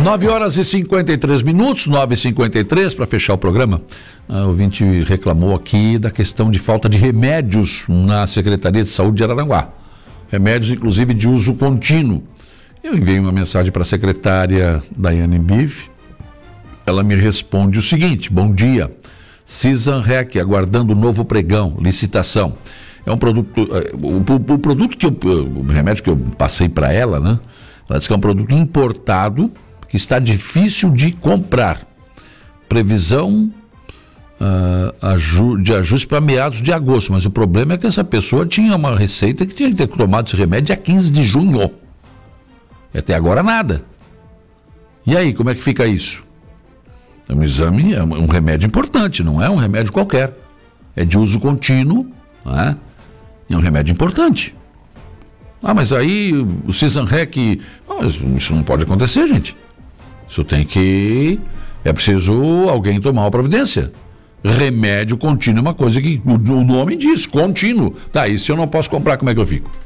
9 horas e 53 minutos, 9h53, para fechar o programa. O ouvinte reclamou aqui da questão de falta de remédios na Secretaria de Saúde de Araranguá. Remédios, inclusive, de uso contínuo. Eu enviei uma mensagem para a secretária Daiane Bife. Ela me responde o seguinte: bom dia, Cisanrec, aguardando o novo pregão, licitação. É um produto, o produto o remédio que eu passei para ela, né? Ela disse que é um produto importado, que está difícil de comprar. Previsão de ajuste para meados de agosto, mas o problema é que essa pessoa tinha uma receita que tinha que ter tomado esse remédio dia 15 de junho. Até agora nada. E aí, como é que fica isso? Um exame é um remédio importante, não é um remédio qualquer. É de uso contínuo, né? É um remédio importante. Mas aí o Cisanrec... Isso não pode acontecer, gente. Isso tem que... É preciso alguém tomar uma providência. Remédio contínuo é uma coisa que o nome diz, contínuo. Tá, e se eu não posso comprar, como é que eu fico?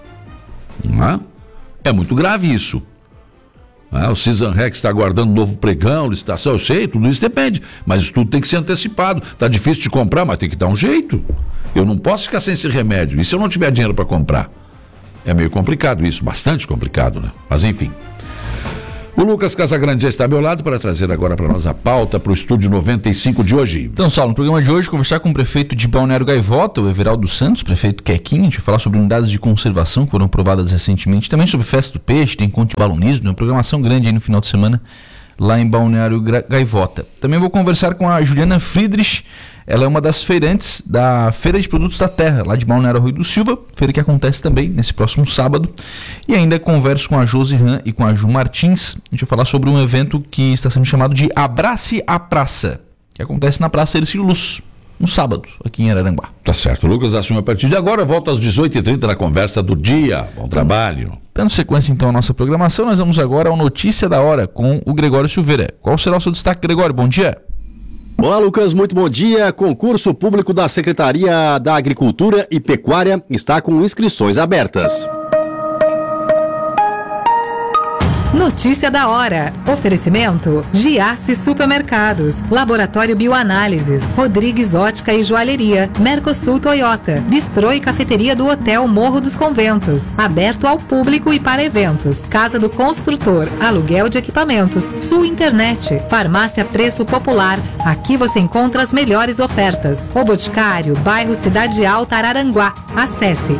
É muito grave isso. O Cisanrec está aguardando um novo pregão, licitação, eu sei, tudo isso depende, mas isso tudo tem que ser antecipado. Está difícil de comprar, mas tem que dar um jeito. Eu não posso ficar sem esse remédio. E se eu não tiver dinheiro para comprar? É meio complicado isso, bastante complicado, né? Mas enfim. O Lucas Casagrande já está ao meu lado para trazer agora para nós a pauta para o Estúdio 95 de hoje. Então, Saulo, no programa de hoje, conversar com o prefeito de Balneário Gaivota, o Everaldo Santos, prefeito Quequinha. A gente vai falar sobre unidades de conservação que foram aprovadas recentemente, também sobre festa do peixe, tem encontro de balonismo, uma programação grande aí no final de semana lá em Balneário Gaivota. Também vou conversar com a Juliana Friedrich. Ela é uma das feirantes da Feira de Produtos da Terra, lá de Balneário Rui do Silva, feira que acontece também nesse próximo sábado. E ainda converso com a Josi Ram e com a Ju Martins. A gente vai falar sobre um evento que está sendo chamado de Abrace a Praça, que acontece na Praça Ercílio Luz, no sábado, aqui em Araranguá. Tá certo. O Lucas assume a partir de agora, volta às 18h30 na conversa do dia. Bom trabalho. Dando sequência então à nossa programação, nós vamos agora ao Notícia da Hora com o Gregório Silveira. Qual será o seu destaque, Gregório? Bom dia. Olá, Lucas, muito bom dia. Concurso público da Secretaria da Agricultura e Pecuária está com inscrições abertas. Notícia da hora. Oferecimento: Giasse Supermercados, Laboratório Bioanálises, Rodrigues Ótica e Joalheria, Mercosul Toyota, Bistrô e Cafeteria do Hotel Morro dos Conventos, aberto ao público e para eventos, Casa do Construtor, aluguel de equipamentos, Sul Internet, Farmácia Preço Popular, aqui você encontra as melhores ofertas. O Boticário, bairro Cidade Alta, Araranguá. Acesse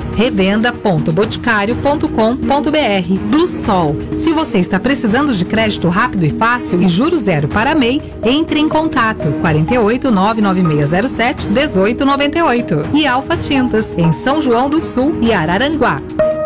revenda.boticário.com.br. Blue Sol, se você está precisando de crédito rápido e fácil e juros zero para MEI, entre em contato 48 99607 1898 e Alfa Tintas, em São João do Sul e Araranguá.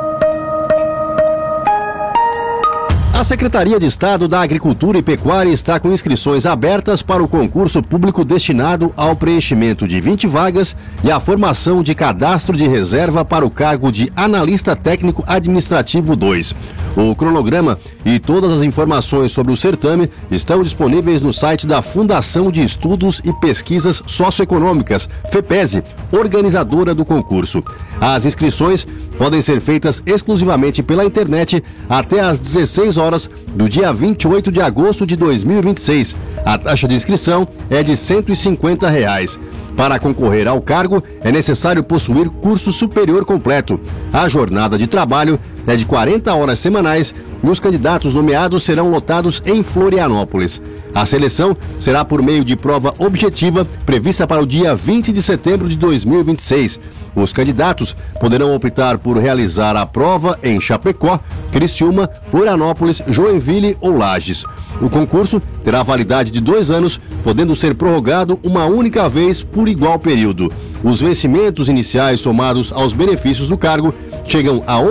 A Secretaria de Estado da Agricultura e Pecuária está com inscrições abertas para o concurso público destinado ao preenchimento de 20 vagas e à formação de cadastro de reserva para o cargo de Analista Técnico Administrativo 2. O cronograma e todas as informações sobre o certame estão disponíveis no site da Fundação de Estudos e Pesquisas Socioeconômicas, FEPESE, organizadora do concurso. As inscrições podem ser feitas exclusivamente pela internet até às 16 horas do dia 28 de agosto de 2026. A taxa de inscrição é de R$ 150. Para concorrer ao cargo, é necessário possuir curso superior completo. A jornada de trabalho é de 40 horas semanais e os candidatos nomeados serão lotados em Florianópolis. A seleção será por meio de prova objetiva prevista para o dia 20 de setembro de 2026. Os candidatos poderão optar por realizar a prova em Chapecó, Criciúma, Florianópolis, Joinville ou Lages. O concurso terá validade de 2 anos, podendo ser prorrogado uma única vez por igual período. Os vencimentos iniciais somados aos benefícios do cargo chegam a R$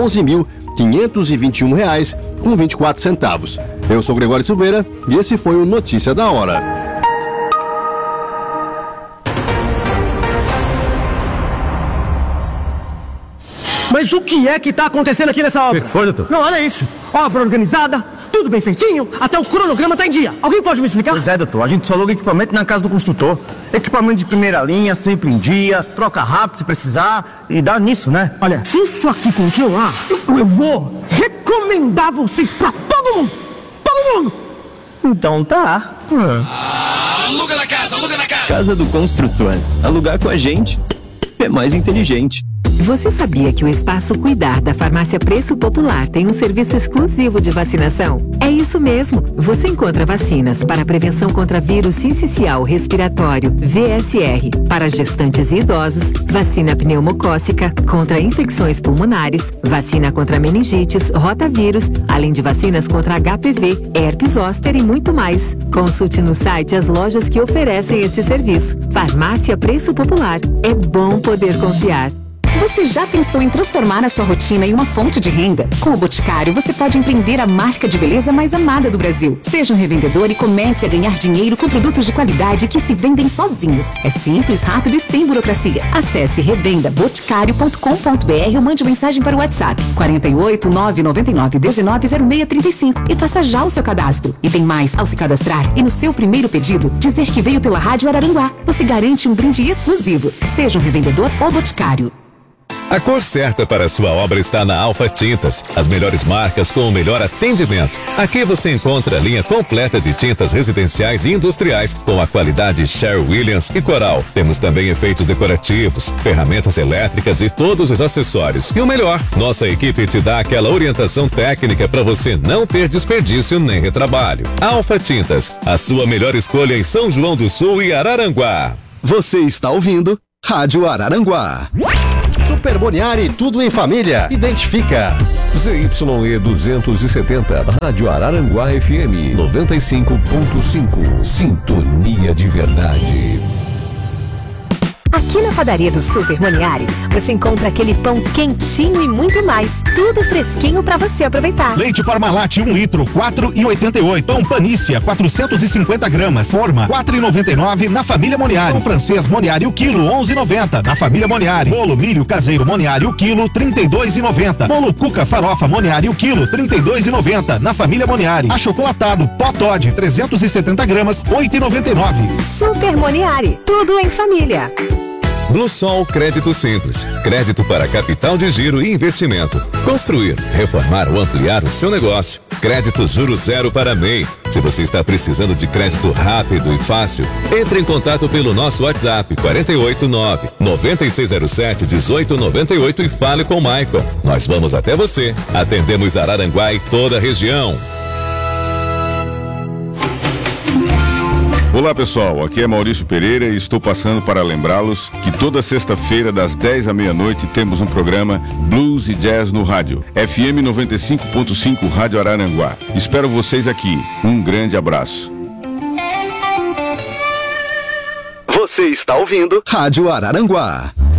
11.521,24. Eu sou Gregório Silveira e esse foi o Notícia da Hora. Mas o que é que está acontecendo aqui nessa obra? O que foi, doutor? Não, olha isso. Obra organizada, tudo bem feitinho, até o cronograma está em dia. Alguém pode me explicar? Pois é, doutor. A gente só aluga equipamento na casa do construtor. Equipamento de primeira linha, sempre em dia, troca rápido se precisar e dá nisso, né? Olha, se isso aqui continuar, eu vou recomendar vocês para todo mundo. Todo mundo! Então tá. Aluga na casa, aluga na casa. Casa do Construtor. Alugar com a gente é mais inteligente. Você sabia que o Espaço Cuidar da Farmácia Preço Popular tem um serviço exclusivo de vacinação? É isso mesmo! Você encontra vacinas para a prevenção contra vírus sincicial respiratório, VSR, para gestantes e idosos, vacina pneumocócica, contra infecções pulmonares, vacina contra meningites, rotavírus, além de vacinas contra HPV, herpes zoster e muito mais. Consulte no site as lojas que oferecem este serviço. Farmácia Preço Popular. É bom poder confiar. Você já pensou em transformar a sua rotina em uma fonte de renda? Com o Boticário, você pode empreender a marca de beleza mais amada do Brasil. Seja um revendedor e comece a ganhar dinheiro com produtos de qualidade que se vendem sozinhos. É simples, rápido e sem burocracia. Acesse revendaboticário.com.br ou mande mensagem para o WhatsApp 48 999 19 0635 e faça já o seu cadastro. E tem mais, ao se cadastrar e no seu primeiro pedido, dizer que veio pela Rádio Araranguá. Você garante um brinde exclusivo. Seja um revendedor ou Boticário. A cor certa para a sua obra está na Alfa Tintas. As melhores marcas com o melhor atendimento. Aqui você encontra a linha completa de tintas residenciais e industriais com a qualidade Sherwin-Williams e Coral. Temos também efeitos decorativos, ferramentas elétricas e todos os acessórios. E o melhor, nossa equipe te dá aquela orientação técnica para você não ter desperdício nem retrabalho. Alfa Tintas, a sua melhor escolha em São João do Sul e Araranguá. Você está ouvindo Rádio Araranguá. Super Boniari, tudo em família. Identifica. ZYE 270, Rádio Araranguá FM 95.5. Sintonia de verdade. Aqui na padaria do Super Moniari, você encontra aquele pão quentinho e muito mais. Tudo fresquinho para você aproveitar. Leite Parmalat 1 litro, 4,88. Pão Panícia, 450 gramas. Forma, 4,99 na Família Moniari. Pão francês Moniari, o quilo, 11,90 na Família Moniari. Bolo milho caseiro Moniari, o quilo, 32,90. Bolo Cuca Farofa Moniari, o quilo, 32,90 na Família Moniari. Achocolatado Pó Toddy, 370 gramas, 8,99. Super Moniari, tudo em família. Bluesol Crédito Simples. Crédito para capital de giro e investimento. Construir, reformar ou ampliar o seu negócio. Crédito juro zero para MEI. Se você está precisando de crédito rápido e fácil, entre em contato pelo nosso WhatsApp 489-9607-1898 e fale com o Michael. Nós vamos até você. Atendemos Araranguá e toda a região. Olá pessoal, aqui é Maurício Pereira e estou passando para lembrá-los que toda sexta-feira das 10 à meia-noite temos um programa Blues e Jazz no rádio, FM 95.5 Rádio Araranguá. Espero vocês aqui. Um grande abraço. Você está ouvindo Rádio Araranguá.